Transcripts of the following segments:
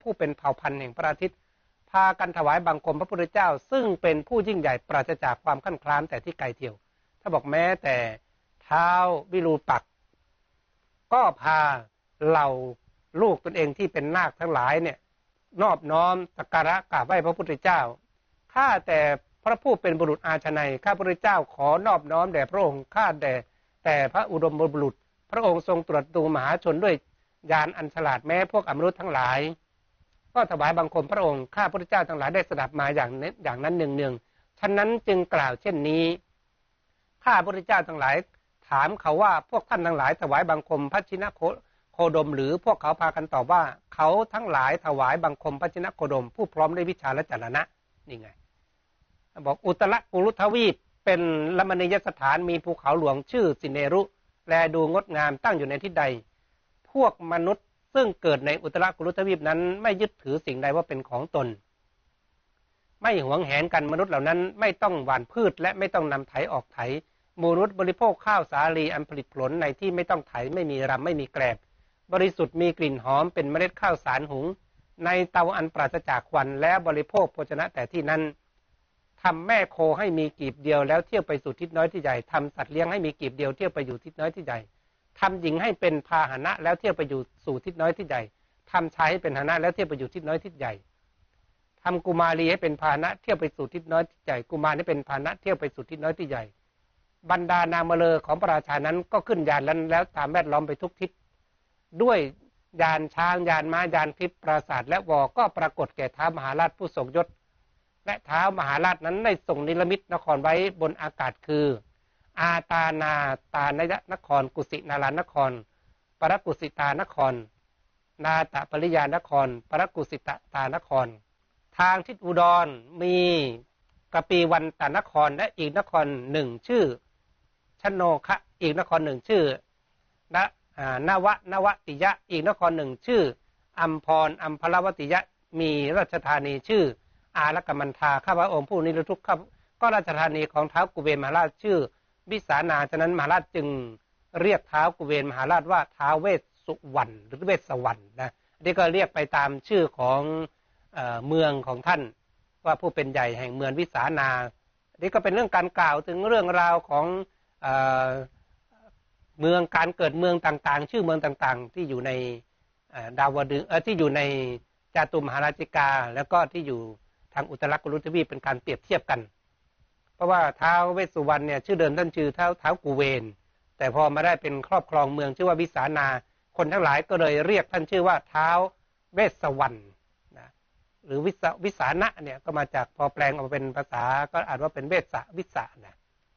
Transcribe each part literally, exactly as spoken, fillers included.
ผู้เป็นเผ่าพันธุ์แห่งพระอาทิตย์พากันถวายบังคมพระพุทธเจ้าซึ่งเป็นผู้ยิ่งใหญ่ปราศจากความขั้นคร้านแต่ที่ไกลเที่ยวถ้าบอกแม้แต่ท้าววิรูปักษ์ก็พาเหล่าลูกตนเองที่เป็นนาคทั้งหลายเนี่ยนอบน้อมสักการะกราบไหว้พระพุทธเจ้าข้าแต่พระผู้เป็นบุรุษอาชนัยข้าพระพุทธเจ้าขอนอบน้อมแด่พระองค์ข้าแต่แต่พระอุดมบุรุษพระองค์ทรงตรวจดูมหาชนด้วยญาณอันฉลาดแม้พวกอมนุษย์ทั้งหลายก็ถวายบังคมพระองค์ข้าพระพุทธเจ้าทั้งหลายได้สดับมาอย่างนี้อย่างนั้นเนืองๆฉะนั้นจึงกล่าวเช่นนี้ข้าพระพุทธเจ้าทั้งหลายถามเขาว่าพวกท่านทั้งหลายถวายบังคมพระชินโคดมหรือพวกเขาพากันตอบว่าเขาทั้งหลายถวายบังคมพระชินโคดมผู้พร้อมด้วยวิชาและจรณะนี่ไงบอกอุตรกุรุทวีปเป็นลมณียสถานมีภูเขาหลวงชื่อสิเนรุแลดูงดงามตั้งอยู่ในที่ใดพวกมนุษย์ซึ่งเกิดในอุตรกุรุทวีปนั้นไม่ยึดถือสิ่งใดว่าเป็นของตนไม่หวงแหนกันมนุษย์เหล่านั้นไม่ต้องหว่านพืชและไม่ต้องนำไถออกไถมนุษย์บริโภคข้าวสาลีอันผลิตผลในที่ไม่ต้องไถไม่มีรำไม่มีแกลบบริสุทธิ์มีกลิ่นหอมเป็นเมล็ดข้าวสารหุงในเตาอันปราศจากควันและบริโภคโภชนะแต่ที่นั้นทำแม่โคให้มีกีบเดียวแล้วเที่ยวไปสู่ทิศน้อยที่ใหญ่ทำสัตว์เลี้ยงให้มีกีบเดียวเที่ยวไปอยู่ทิศน้อยที่ใหญ่ทำหญิงให้เป็นพาหนะแล้วเที่ยวไปอยู่สู่ทิศน้อยที่ใหญ่ทำชายให้เป็นพาหนะแล้วเที่ยวไปอยู่ทิศน้อยที่ใหญ่ทำกุมารีให้เป็นพาหนะเที่ยวไปสู่ทิศน้อยที่ใหญ่กุมารให้เป็นพาหนะเที่ยวไปสู่ทิศน้อยที่ใหญ่บรรดานามเลอของพระราชานั้นก็ขึ้นยานแล้วแล้วตามแวดล้อมไปทุกทิศด้วยยานช้างยานม้ายานทิพย์ปราสาทและวอก็ปรากฏแก่ท้าวมหาราชผู้ทรงยศและท้าวมหาราชนั้นได้ส่งนิรมิตนครไว้บนอากาศคืออาตานาตานยนครกุสินารานครปรกุสิตานครนาตปริยานครปรกุสิตตานครทางทิศอุดรมีกปีวันตานครและอีกนครหนึ่งชื่อชโนคะอีกนครหนึ่งชื่อนนวะนวติยะอีกนครหนึ่งชื่ออัมพรอัมพลวติยะมีราชธานีชื่ออารักมันทาข้าพระองค์ผู้นิรทุกข์ก็ราชธานีของท้าวกุเวนมหาราชชื่อวิสานาฉะนั้นมหาราชจึงเรียกท้าวกุเวนมหาราชว่าท้าวเวสสุวรรณหรือเวสสวรรณนะนี่ก็เรียกไปตามชื่อของเอ่อเมืองของท่านว่าผู้เป็นใหญ่แห่งเมืองวิสานานี่ก็เป็นเรื่องการกล่าวถึงเรื่องราวของเอ่อเมืองการเกิดเมืองต่างๆชื่อเมืองต่างๆที่อยู่ในดาวดึงส์เอ่อที่อยู่ในจาตุมหาราชิกาแล้วก็ที่อยู่ทางอุตรกุรุทวีปเป็นการเปรียบเทียบกันเพราะว่าท้าวเวสสุวรรณเนี่ยชื่อเดิมท่านชื่อท้าวท้าวกุเวนแต่พอมาได้เป็นครอบครองเมืองชื่อว่าวิสานาคนทั้งหลายก็เลยเรียกท่านชื่อว่าท้าวเวสสวรรณนะหรือวิสวิสานะเนี่ยก็มาจากพอแปลงออกมาเป็นภาษาก็อ่านว่าเป็นเวสสวิสานะ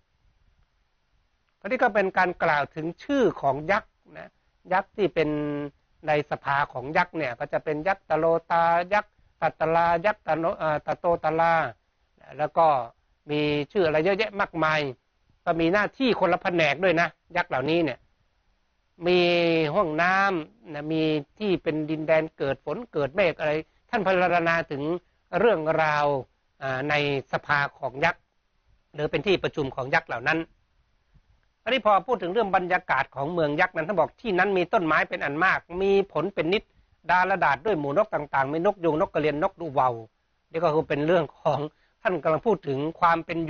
อันนี้ก็เป็นการกล่าวถึงชื่อของยักษ์นะยักษ์ที่เป็นในสภาของยักษ์เนี่ยก็จะเป็นยักษ์ตโลตายักษ์ตัตลายักษ์ตโนตโตตลาแล้วก็มีชื่ออะไรเยอะแยะมากมายก็มีหน้าที่คนละแผนกด้วยนะยักษ์เหล่านี้เนี่ยมีห้องน้ำนะมีที่เป็นดินแดนเกิดฝนเกิดเมฆอะไรท่านพรรณนาถึงเรื่องราวในสภาของยักษ์หรือเป็นที่ประชุมของยักษ์เหล่านั้นอันนี้พอพูดถึงเรื่องบรรยากาศของเมืองยักษ์นั้นท่านบอกที่นั้นมีต้นไม้เป็นอันมากมีผลเป็นนิดดาระดาษด้วยหมู่นกต่างๆมีนกยูงนกกระเรียนนกดูเวานี่ก็คือเป็นเรื่องของท่านกำลังพูดถึงความเป็น